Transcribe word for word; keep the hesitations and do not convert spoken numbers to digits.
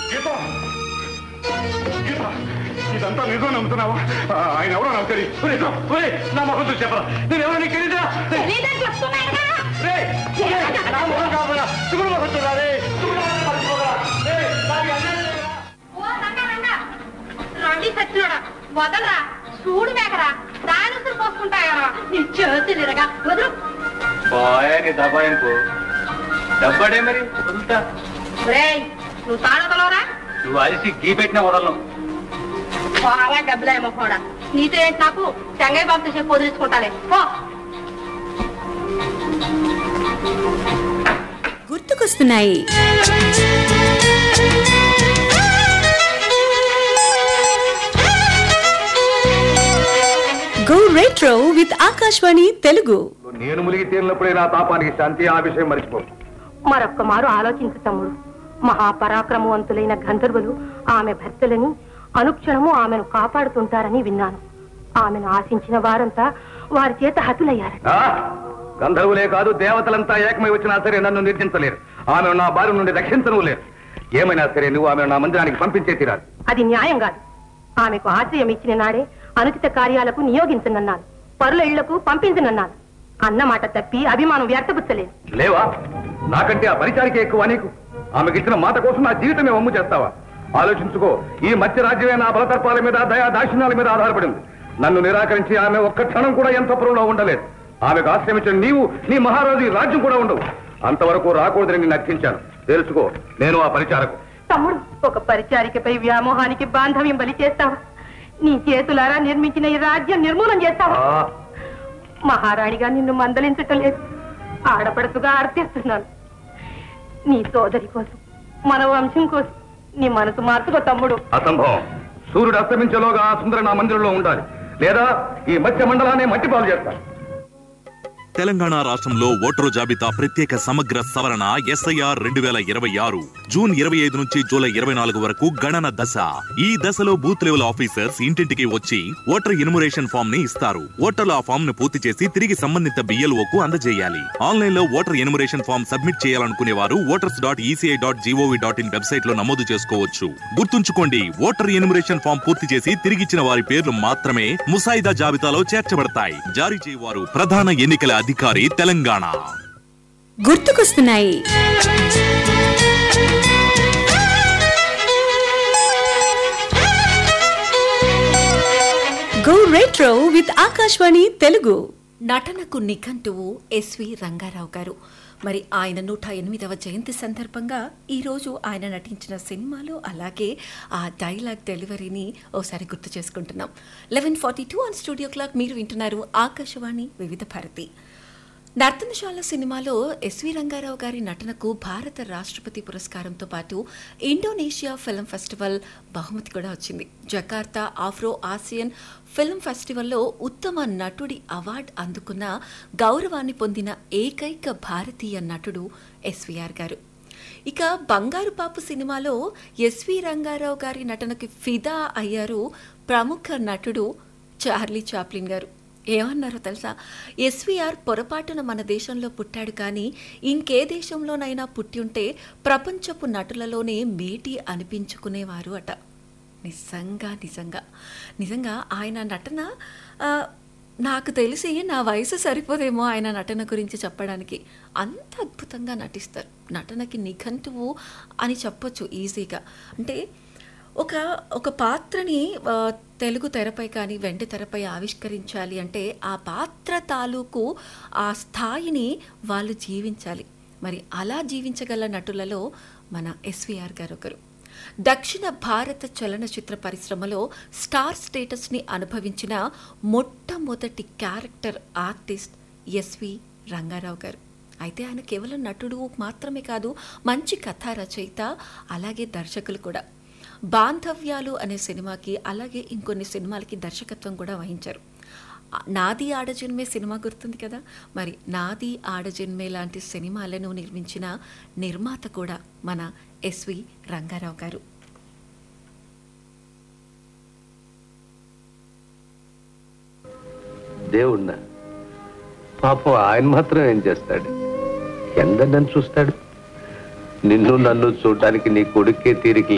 ఇదంతా నిజం నమ్ముతున్నావా? ఆయన ఎవరో నాకు తెలియదు. నా మొహం చూసి చెప్పరా? నేను ఎవరో నీకు తెలియదా? వదలరా, చూడు మేకరా, దాని ఉసురు పోసుకుంటాయరా నీ చేతులుగా వదులు. నీ దబాయింపు డబ్బాడే మరి వదులుతా. నువ్వు తాళతలోరా? నువ్వు అరిసి గీ పెట్టిన వదలను. బాగా డబ్బులేమో కూడా నీతో ఏంటి? నాకు చెంగయ్య బాబుతో చెప్పి వదిలించుకుంటానే. గుర్తుకొస్తున్నాయి. Go retro with Akashvani Telugu. నేను మునిగి తేలినప్పుడే నా తాపానికి శాంతి. ఆ విషయం మర్చిపో. మరొక్క మారు ఆలోచించు తమ్ముడు. మహాపరాక్రమవంతులైన గంధర్వులు ఆమె భర్తలని అనుక్షణము ఆమెను కాపాడుతుంటారని విన్నాను. ఆమెను ఆశించిన వారంతా వారి చేత హతులయ్యారు. గంధర్వులే కాదు, దేవతలంతా ఏకమై వచ్చినా సరే నన్ను నిర్జించలేరు. ఆమెను నా బారి నుండి రక్షించను లేరు. ఏమైనా సరే నువ్వు ఆమెను నా మందిరానికి పంపించే తీరాలి. అది న్యాయం కాదు. ఆమెకు ఆశ్రయం ఇచ్చిన నాడే అనుచిత కార్యాలకు నియోగించనన్నాను, పరుల ఇళ్లకు పంపించనన్నాను. అన్నమాట తప్పి అభిమానం వ్యర్థపుచ్చలేదు. లేవా? నాకంటే ఆ పరిచారికే ఎక్కువ నీకు. ఆమెకి ఇచ్చిన మాట కోసం నా జీవితమే వమ్ము చేస్తావా? ఆలోచించుకో. ఈ మధ్య రాజ్యమే నా బలతర్పాల మీద, దయా దాక్షిణ్యాల మీద ఆధారపడింది. నన్ను నిరాకరించి ఆమె ఒక్క క్షణం కూడా ఎంత పురంలో ఉండలేదు. ఆమెకు ఆశ్రమించిన నీవు, నీ మహారాజు ఈ రాజ్యం కూడా ఉండవు. అంతవరకు రాకూడదని నేను అర్థించాను. తెలుసుకో, నేను ఆ పరిచారకు. తమ్ముడు, ఒక పరిచారికపై వ్యామోహానికి బాంధవ్యం బలి చేస్తావా? నీ చేతులారా నిర్మించిన ఈ రాజ్యం నిర్మూలన చేస్తావా? మహారాణిగా నిన్ను మందలించటం లేదు, ఆడపడుతుగా అర్థిస్తున్నాను. నీ సోదరి కోసం, మన వంశం కోసం నీ మనసు మార్చుకో తమ్ముడు. అసంభవం. సూర్యుడు అస్తమించేలోగా ఆ సుందర నా మందిరంలో ఉండాలి, లేదా ఈ మధ్య మండలాన్ని మట్టిపాలు చేస్తాను. తెలంగాణ రాష్ట్రంలో ఓటరు జాబితా ప్రత్యేక సమగ్ర సవరణ ఎస్ఐఆర్ రెండు వేల ఇరవై ఆరు జూన్ ఇరవై ఐదు నుంచి జూలై ఇరవై నాలుగు వరకు గణన దశ. ఈ దశలో బూత్ లెవెల్ ఆఫీసర్స్ ఇంటింటికి వచ్చి ఓటర్ ఇన్మురేషన్ ఫామ్ ని ఇస్తారు. ఓటర్లు ఆ ఫామ్ ను పూర్తి చేసి తిరిగి సంబంధిత బిఎల్ఓ కు అందజేయాలి. ఆన్లైన్ లో ఓటర్ ఇన్మురేషన్ ఫామ్ సబ్మిట్ చేయాలనుకునే వారు voters dot ECI dot GOV dot in website లో నమోదు చేసుకోవచ్చు. గుర్తుంచుకోండి, ఓటర్ ఇన్మురేషన్ ఫామ్ పూర్తి చేసి తిరిగిచ్చిన వారి పేర్లు మాత్రమే ముసాయిదా జాబితాలో చేర్చబడతాయి. జారీ చేయవారు ప్రధాన ఎన్నికల అధికారి, తెలంగాణ. గుర్తుకొస్తున్నాయి. Go retro with Akashvani Telugu. నటనకు నిఘంటువు ఎస్వి రంగారావు గారు. మరి ఆయన నూట ఎనిమిదవ జయంతి సందర్భంగా ఈరోజు ఆయన నటించిన సినిమాలు, అలాగే ఆ డైలాగ్ డెలివరీని ఓసారి గుర్తు చేసుకుంటున్నాం. Eleven forty two on studio clock. మీరు వింటున్నారు ఆకాశవాణి వివిధ భారతి. నర్తనశాల సినిమాలో ఎస్వి రంగారావు గారి నటనకు భారత రాష్ట్రపతి పురస్కారంతో పాటు ఇండోనేషియా ఫిల్మ్ ఫెస్టివల్ బహుమతి కూడా వచ్చింది. జకార్తా ఆఫ్రో ఆసియన్ ఫిల్మ్ ఫెస్టివల్లో ఉత్తమ నటుడి అవార్డు అందుకున్న గౌరవాన్ని పొందిన ఏకైక భారతీయ నటుడు ఎస్వీఆర్ గారు. ఇక బంగారు పాపు సినిమాలో ఎస్వి రంగారావు గారి నటనకి ఫిదా అయ్యారు ప్రముఖ నటుడు చార్లీ చాప్లిన్ గారు. ఏమన్నారో తెలుసా? ఎస్వీఆర్ పొరపాటున మన దేశంలో పుట్టాడు, కానీ ఇంకే దేశంలోనైనా పుట్టి ఉంటే ప్రపంచపు నటులలోనే మేటి అనిపించుకునేవారు అట. నిజంగా నిజంగా నిజంగా ఆయన నటన, నాకు తెలిసి నా వయసు సరిపోదేమో ఆయన నటన గురించి చెప్పడానికి. అంత అద్భుతంగా నటిస్తారు. నటనకి నిఘంటువు అని చెప్పొచ్చు ఈజీగా. అంటే ఒక ఒక పాత్రని తెలుగు తెరపై కానీ వెండి తెరపై ఆవిష్కరించాలి అంటే ఆ పాత్ర తాలూకు ఆ స్థాయిని వాళ్ళు జీవించాలి. మరి అలా జీవించగల నటులలో మన ఎస్వీఆర్ గారు ఒకరు. దక్షిణ భారత చలనచిత్ర పరిశ్రమలో స్టార్ స్టేటస్ని అనుభవించిన మొట్టమొదటి క్యారెక్టర్ ఆర్టిస్ట్ ఎస్వి రంగారావు గారు. అయితే ఆయన కేవలం నటుడు మాత్రమే కాదు, మంచి కథా రచయిత, అలాగే దర్శకులు కూడా. బాంధవ్యాలు అనే సినిమాకి, అలాగే ఇంకొన్ని సినిమాలకి దర్శకత్వం కూడా వహించారు. నాది ఆడజన్మే సినిమా గుర్తుంది కదా, మరి నాది ఆడజన్మే లాంటి సినిమాలను నిర్మించిన నిర్మాత కూడా మన ఎస్వి రంగారావు గారు. దేవుణ్ణా పాపం ఆయన మాత్రం ఏం చేస్తాడు? ఎందరు నన్ను చూస్తాడు? నిన్ను నన్ను చూడడానికి నీ కొడుకే తీరిక